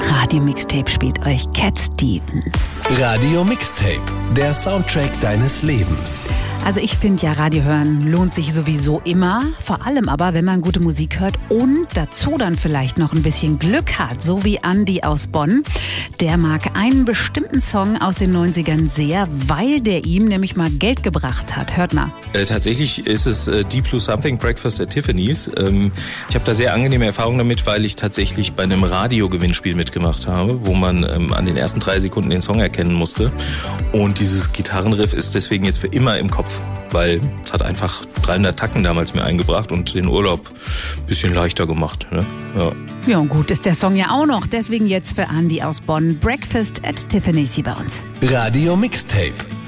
Radio Mixtape spielt euch Cat Stevens. Radio Mixtape, der Soundtrack deines Lebens. Also ich finde ja, Radio hören lohnt sich sowieso immer. Vor allem aber, wenn man gute Musik hört und dazu dann vielleicht noch ein bisschen Glück hat. So wie Andi aus Bonn. Der mag einen bestimmten Song aus den 90ern sehr, weil der ihm nämlich mal Geld gebracht hat. Hört mal. Tatsächlich ist es Deep Blue Something, Breakfast at Tiffany's. Ich habe da sehr angenehme Erfahrungen damit, weil ich tatsächlich bei einem Radiogewinnspiel mitgemacht habe, wo man an den ersten 3 Sekunden den Song erkennen musste. Und dieses Gitarrenriff ist deswegen jetzt für immer im Kopf, weil es hat einfach 300 Tacken damals mir eingebracht und den Urlaub ein bisschen leichter gemacht. Ne? Ja, und gut ist der Song ja auch noch. Deswegen jetzt für Andi aus Bonn Breakfast at Tiffany's hier bei uns. Radio Mixtape.